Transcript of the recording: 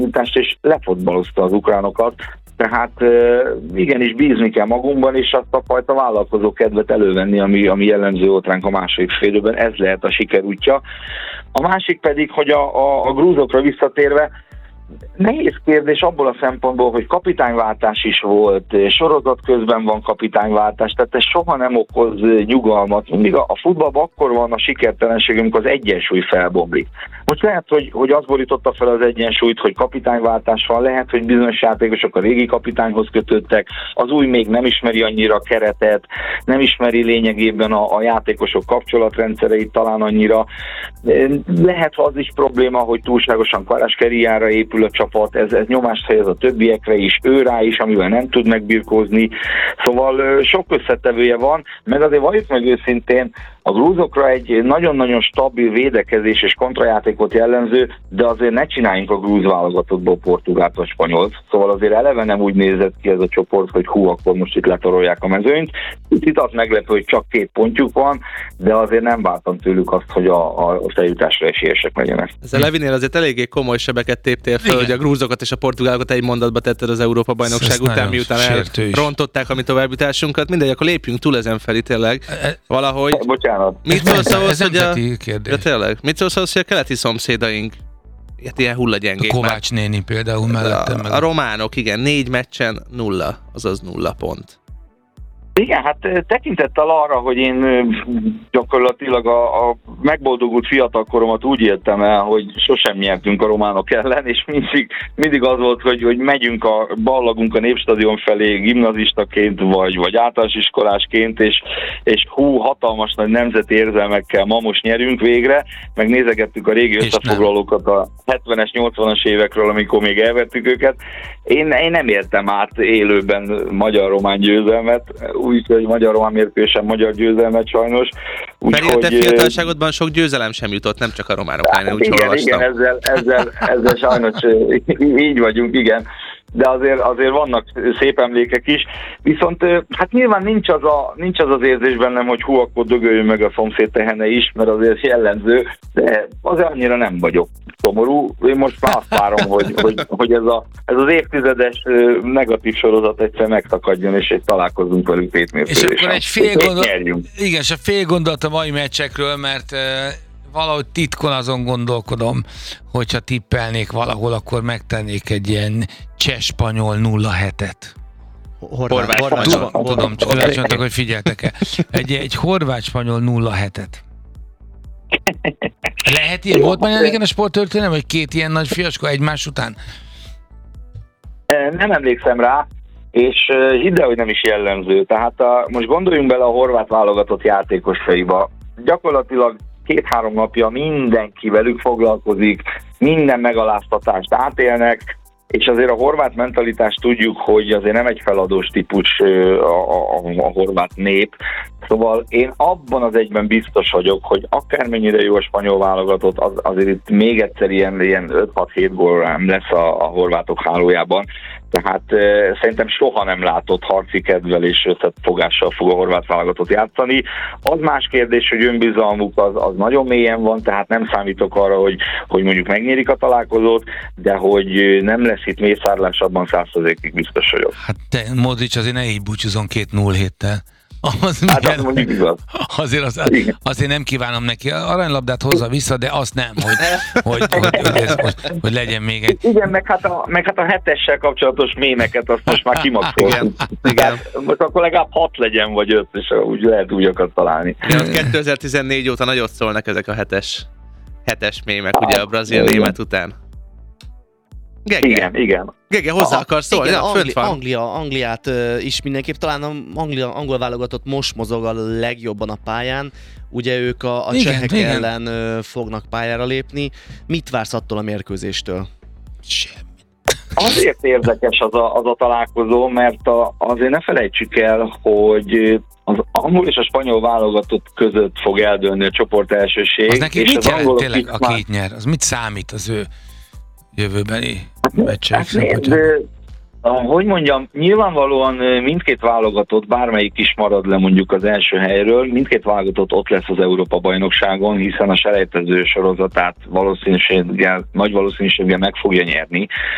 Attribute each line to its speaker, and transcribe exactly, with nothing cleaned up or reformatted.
Speaker 1: nyitást, és lefotbalozta az ukránokat. Tehát igenis bízni kell magunkban, és azt a fajta vállalkozó kedvet elővenni, ami, ami jellemző volt ránk a második félidőben, ez lehet a siker útja. A másik pedig, hogy a, a, a grúzokra visszatérve, nehéz kérdés abból a szempontból, hogy kapitányváltás is volt, sorozat közben van kapitányváltás, tehát ez soha nem okoz nyugalmat. Mindig a, a futballban akkor van a sikertelenség, amikor az egyensúly felbomlik. Most lehet, hogy, hogy az borította fel az egyensúlyt, hogy kapitányváltás van, lehet, hogy bizonyos játékosok a régi kapitányhoz kötődtek, az új még nem ismeri annyira a keretet, nem ismeri lényegében a, a játékosok kapcsolatrendszereit talán annyira. Lehet az is probléma, hogy túlságosan Kvaratskheliára épül a csapat, ez, ez nyomást helyez a többiekre is, ő rá is, amivel nem tud megbirkózni. Szóval sok összetevője van, meg azért valljuk meg őszintén, a grúzokra egy nagyon-nagyon stabil védekezés és kontrajátékot jellemző, de azért ne csináljunk a grúz válogatottból portugált vagy spanyolt. Szóval azért eleve nem úgy nézett ki ez a csoport, hogy hú, akkor most itt letarolják a mezőnyt. Itt azt meglepő, hogy csak két pontjuk van, de azért nem vártam tőlük azt, hogy a, a feljutásra esélyesek legyenek.
Speaker 2: Ez a Levinél azért eléggé komoly sebeket téptél fel, hogy a grúzokat és a portugálokat egy mondatba tetted az Európa-bajnokság után, miután elrontották a mi továbbjutásunkat. Mindegy, akkor lépjünk túl ezen felé tényleg. Valahogy...
Speaker 1: Bocsánat.
Speaker 2: Mit szólsz ahhoz, hogy a...
Speaker 3: kérdés.
Speaker 2: De tényleg, mit szólsz ahhoz, hogy a keleti szomszédaink hát ilyen hullagyengék.
Speaker 3: A Kovács néni például mellettem.
Speaker 2: A, a románok, igen, négy meccsen nulla, azaz nulla pont.
Speaker 1: Igen, hát tekintettel arra, hogy én gyakorlatilag a, a megboldogult fiatalkoromat úgy éltem el, hogy sosem nyertünk a románok ellen, és mindig, mindig az volt, hogy, hogy megyünk a ballagunk a Népstadion felé gimnazistaként, vagy, vagy általános iskolásként, és, és hú, hatalmas nagy nemzeti érzelmekkel ma most nyerünk végre, meg nézegettük a régi összefoglalókat a hetvenes, nyolcvanas évekről, amikor még elvettük őket. Én, én nem értem át élőben magyar-román győzelmet, úgyhogy magyar-román mérkőzésen magyar győzelmet sajnos.
Speaker 2: Pedig a te fiatalságodban sok győzelem sem jutott, nem csak a románoknál, úgy
Speaker 1: igen,
Speaker 2: olvastam.
Speaker 1: Igen, ezzel, ezzel, ezzel sajnos így vagyunk, igen. De azért, azért vannak szép emlékek is. Viszont hát nyilván nincs az, a, nincs az az érzés bennem, hogy hú, akkor dögöljön meg a szomszéd tehene is, mert azért jellemző, de azért annyira nem vagyok szomorú. Én most már azt várom, hogy, hogy, hogy ez, a, ez az évtizedes negatív sorozat egyszer megtakadjon, és egy találkozunk velük két mérkőzésen.
Speaker 3: És akkor egy fél gondolat, igen, és a fél gondolat a mai meccsekről, mert valahogy titkon azon gondolkodom, hogyha tippelnék valahol, akkor megtennék egy ilyen cseh-spanyol nulla hetet.
Speaker 2: Horvát, horvát,
Speaker 3: tudom, tudom, csak azt mondták, hogy figyeltek-e. Egy, egy horvát-spanyol nulla hetet. Lehet ilyen? Volt már igen a sporttörténelem, hogy két ilyen nagy fiaskó egymás után?
Speaker 1: Nem emlékszem rá, és hidd el, hogy nem is jellemző. Tehát a, most gondoljunk bele a horvát válogatott játékosaiba. Gyakorlatilag két-három napja mindenki velük foglalkozik, minden megaláztatást átélnek, és azért a horvát mentalitást tudjuk, hogy azért nem egy feladós típus a, a, a horvát nép. Szóval én abban az egyben biztos vagyok, hogy akármennyire jó a spanyol válogatott, az, azért itt még egyszer ilyen, ilyen öt-hat-hét gól lesz a, a horvátok hálójában. Tehát e, szerintem soha nem látott harci kedvel és összefogással fog a horvát válogatott játszani. Az más kérdés, hogy önbizalmuk az, az nagyon mélyen van, tehát nem számítok arra, hogy, hogy mondjuk megnyerik a találkozót, de hogy nem lesz itt mészárlás, abban száz százalékig biztos vagyok.
Speaker 3: Hát te, Modric, azért ne így búcsúzon két null héttel. Az
Speaker 1: hát az mondjuk igaz.
Speaker 3: Azért, az, azért nem kívánom neki, aranylabdát hozza vissza, de azt nem, hogy, hogy, hogy, hogy, ez, hogy, hogy legyen még egy...
Speaker 1: Igen, meg hát a, meg hát a hetessel kapcsolatos mémeket azt most már kimaxoltuk. Igen. Most akkor legalább hat legyen, vagy öt, és úgy lehet újakat találni.
Speaker 2: Igen, kétezer-tizennégy óta nagyot szólnak ezek a hetes, hetes mémek, ah, ugye a brazil-német után. Gege.
Speaker 1: Igen, igen.
Speaker 2: Gege, hozzá akarsz szólni?
Speaker 4: Igen,
Speaker 2: ja,
Speaker 4: Angli- Anglia, Angliát uh, is mindenképp, talán a Anglia, angol válogatott most mozog a legjobban a pályán, ugye ők a, a
Speaker 3: igen,
Speaker 4: csehek
Speaker 3: igen.
Speaker 4: ellen uh, fognak pályára lépni. Mit vársz attól a mérkőzéstől?
Speaker 3: Semmi.
Speaker 1: Azért érdekes az a, az a találkozó, mert a, azért ne felejtsük el, hogy az angol és a spanyol válogatott között fog eldőlni a csoport elsőség.
Speaker 3: Az neki
Speaker 1: és
Speaker 3: mit
Speaker 1: az
Speaker 3: jelent tényleg, a
Speaker 1: már...
Speaker 3: két nyer? Az mit számít az ő jövőbeni
Speaker 1: hát,
Speaker 3: meccsek?
Speaker 1: Hát, hogy mondjam, nyilvánvalóan mindkét válogatott, bármelyik is marad le mondjuk az első helyről, mindkét válogatott ott lesz az Európa-bajnokságon, hiszen a selejtező sorozatát valószínűséggel, nagy valószínűséggel meg fogja nyerni.